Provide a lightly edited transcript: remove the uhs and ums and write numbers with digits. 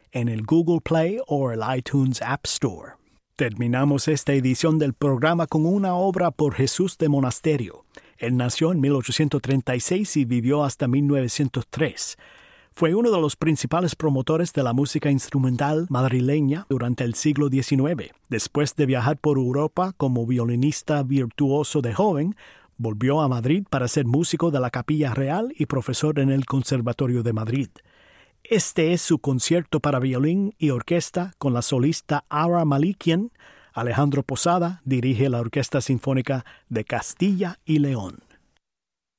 en el Google Play o el iTunes App Store. Terminamos esta edición del programa con una obra por Jesús de Monasterio. Él nació en 1836 y vivió hasta 1903. Fue uno de los principales promotores de la música instrumental madrileña durante el siglo XIX. Después de viajar por Europa como violinista virtuoso de joven, volvió a Madrid para ser músico de la Capilla Real y profesor en el Conservatorio de Madrid. Este es su concierto para violín y orquesta con la solista Ara Malikian. Alejandro Posada dirige la Orquesta Sinfónica de Castilla y León.